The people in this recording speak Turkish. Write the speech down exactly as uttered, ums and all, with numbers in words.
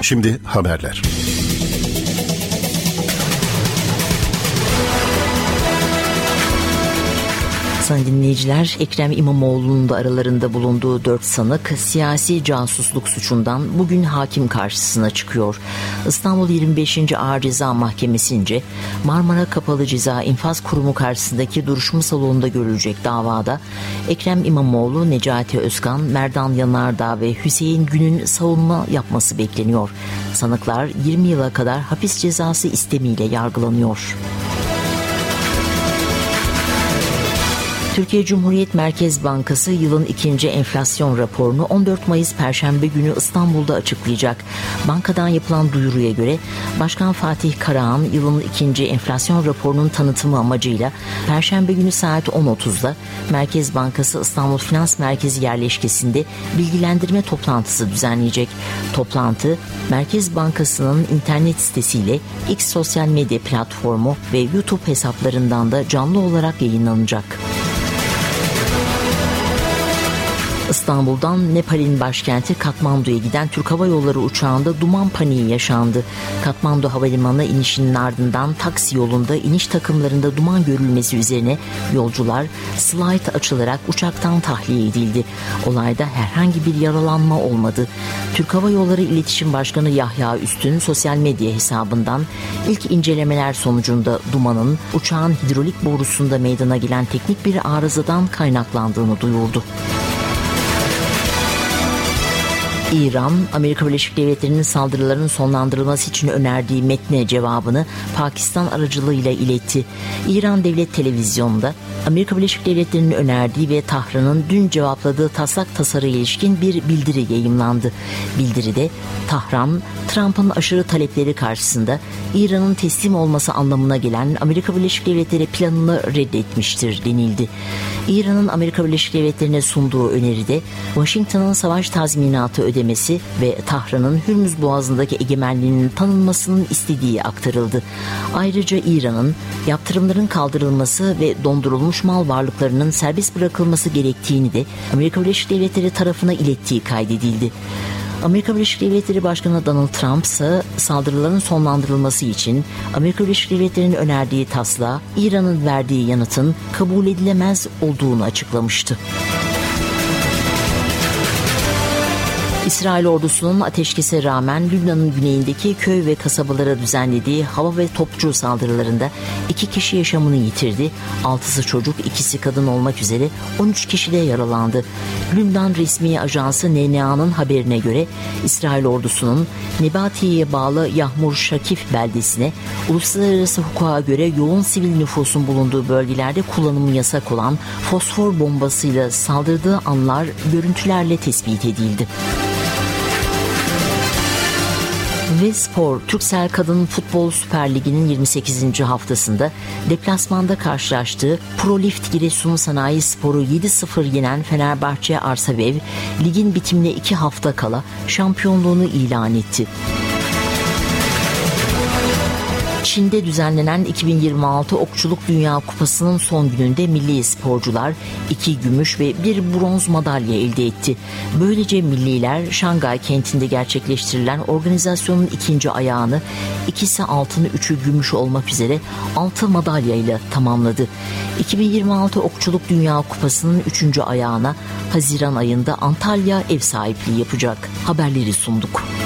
Şimdi haberler. Sayın dinleyiciler, Ekrem İmamoğlu'nun da aralarında bulunduğu dört sanık siyasi casusluk suçundan bugün hakim karşısına çıkıyor. İstanbul yirmi beşinci Ağır Ceza Mahkemesi'nce Marmara Kapalı Ceza İnfaz Kurumu karşısındaki duruşma salonunda görülecek davada Ekrem İmamoğlu, Necati Özkan, Merdan Yanardağ ve Hüseyin Gün'ün savunma yapması bekleniyor. Sanıklar yirmi yıla kadar hapis cezası istemiyle yargılanıyor. Türkiye Cumhuriyet Merkez Bankası yılın ikinci enflasyon raporunu on dört Mayıs Perşembe günü İstanbul'da açıklayacak. Bankadan yapılan duyuruya göre Başkan Fatih Karahan yılın ikinci enflasyon raporunun tanıtımı amacıyla Perşembe günü saat on otuzda Merkez Bankası İstanbul Finans Merkezi yerleşkesinde bilgilendirme toplantısı düzenleyecek. Toplantı Merkez Bankası'nın internet sitesiyle X sosyal medya platformu ve YouTube hesaplarından da canlı olarak yayınlanacak. İstanbul'dan Nepal'in başkenti Katmandu'ya giden Türk Hava Yolları uçağında duman paniği yaşandı. Katmandu Havalimanı inişinin ardından taksi yolunda iniş takımlarında duman görülmesi üzerine yolcular slide açılarak uçaktan tahliye edildi. Olayda herhangi bir yaralanma olmadı. Türk Hava Yolları İletişim Başkanı Yahya Üstün sosyal medya hesabından ilk incelemeler sonucunda dumanın uçağın hidrolik borusunda meydana gelen teknik bir arızadan kaynaklandığını duyurdu. İran, Amerika Birleşik Devletleri'nin saldırıların sonlandırılması için önerdiği metne cevabını Pakistan aracılığıyla iletti. İran Devlet Televizyonu'nda Amerika Birleşik Devletleri'nin önerdiği ve Tahran'ın dün cevapladığı taslak tasarıya ilişkin bir bildiri yayımlandı. Bildiride Tahran, Trump'ın aşırı talepleri karşısında İran'ın teslim olması anlamına gelen Amerika Birleşik Devletleri planını reddetmiştir denildi. İran'ın Amerika Birleşik Devletleri'ne sunduğu öneride Washington'ın savaş tazminatı ödemesi ve Tahran'ın Hürmüz Boğazı'ndaki egemenliğinin tanınmasının istediği aktarıldı. Ayrıca İran'ın yaptırımların kaldırılması ve dondurulmuş mal varlıklarının serbest bırakılması gerektiğini de Amerika Birleşik Devletleri tarafına ilettiği kaydedildi. Amerika Birleşik Devletleri Başkanı Donald Trump ise saldırıların sonlandırılması için Amerika Birleşik Devletleri'nin önerdiği taslağa İran'ın verdiği yanıtın kabul edilemez olduğunu açıklamıştı. İsrail ordusunun ateşkese rağmen Lübnan'ın güneyindeki köy ve kasabalara düzenlediği hava ve topçu saldırılarında iki kişi yaşamını yitirdi. Altısı çocuk, ikisi kadın olmak üzere on üç kişi de yaralandı. Lübnan resmi ajansı N N A'nın haberine göre İsrail ordusunun Nebatiye'ye bağlı Yahmur Şakif beldesine uluslararası hukuka göre yoğun sivil nüfusun bulunduğu bölgelerde kullanımı yasak olan fosfor bombasıyla saldırdığı anlar görüntülerle tespit edildi. Ve spor, Türksel Kadın Futbol Süper Ligi'nin yirmi sekizinci haftasında deplasmanda karşılaştığı Prolift Giresun Sanayi Spor'u yedi sıfır yenen Fenerbahçe Arsavev, ligin bitimine iki hafta kala şampiyonluğunu ilan etti. Çin'de düzenlenen iki bin yirmi altı Okçuluk Dünya Kupası'nın son gününde milli sporcular iki gümüş ve bir bronz madalya elde etti. Böylece milliler Şangay kentinde gerçekleştirilen organizasyonun ikinci ayağını ikisi altın üçü gümüş olmak üzere altı madalya ile tamamladı. iki bin yirmi altı Okçuluk Dünya Kupası'nın üçüncü ayağına Haziran ayında Antalya ev sahipliği yapacak. Haberleri sunduk.